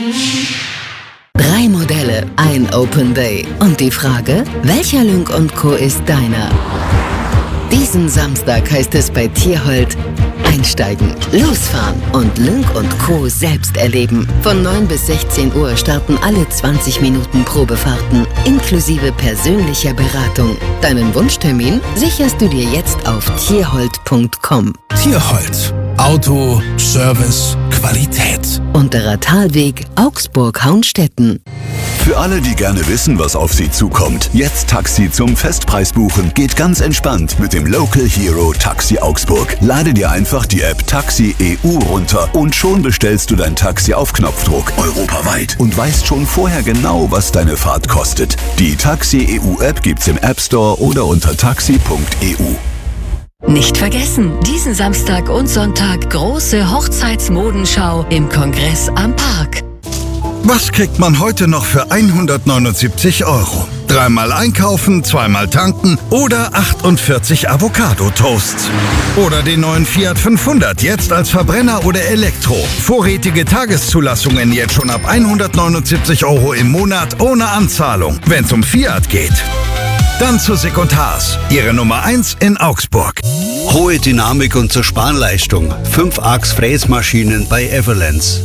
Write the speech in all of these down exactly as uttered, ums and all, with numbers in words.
Drei Modelle, ein Open Day. Und die Frage, welcher Lynk und Co. ist deiner? Diesen Samstag heißt es bei Tierhold einsteigen, losfahren und Lynk und Co. selbst erleben. Von neun bis sechzehn Uhr starten alle zwanzig Minuten Probefahrten, inklusive persönlicher Beratung. Deinen Wunschtermin sicherst du dir jetzt auf tierhold punkt com. Tierhold. Auto, Service, Qualität. Unterer Talweg, Augsburg-Haunstetten. Für alle, die gerne wissen, was auf sie zukommt, jetzt Taxi zum Festpreis buchen geht ganz entspannt mit dem Local Hero Taxi Augsburg. Lade dir einfach die App Taxi E U runter und schon bestellst du dein Taxi auf Knopfdruck europaweit und weißt schon vorher genau, was deine Fahrt kostet. Die Taxi E U App gibt's im App Store oder unter taxi punkt e u. Nicht vergessen, diesen Samstag und Sonntag große Hochzeitsmodenschau im Kongress am Park. Was kriegt man heute noch für hundertneunundsiebzig Euro? Dreimal einkaufen, zweimal tanken oder achtundvierzig Avocado-Toasts. Oder den neuen Fiat fünfhundert, jetzt als Verbrenner oder Elektro. Vorrätige Tageszulassungen jetzt schon ab hundertneunundsiebzig Euro im Monat ohne Anzahlung, wenn es um Fiat geht. Dann zu Sick und Haas, Ihre Nummer eins in Augsburg. Hohe Dynamik und zur Spanleistung. fünf Achs Fräsmaschinen bei Everlands.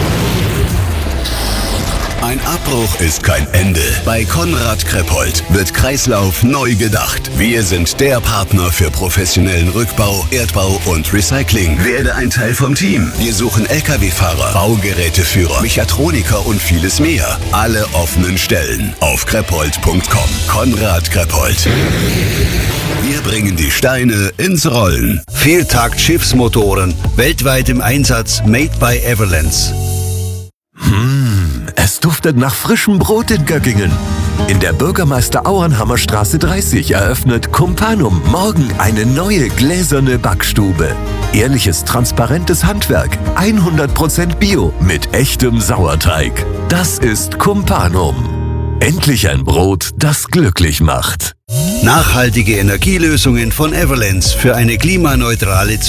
Ein Abbruch ist kein Ende. Bei Konrad Kreppold wird Kreislauf neu gedacht. Wir sind der Partner für professionellen Rückbau, Erdbau und Recycling. Werde ein Teil vom Team. Wir suchen L K W-Fahrer, Baugeräteführer, Mechatroniker und vieles mehr. Alle offenen Stellen auf kreppold punkt com. Konrad Kreppold. Wir bringen die Steine ins Rollen. Vieltakt Schiffsmotoren, weltweit im Einsatz, made by Everlands. Mmh, es duftet nach frischem Brot in Göggingen. In der Bürgermeister Auernhammer Straße dreißig eröffnet Kumpanum morgen eine neue gläserne Backstube. Ehrliches, transparentes Handwerk, hundert Prozent Bio mit echtem Sauerteig. Das ist Kumpanum. Endlich ein Brot, das glücklich macht. Nachhaltige Energielösungen von Everlands für eine klimaneutrale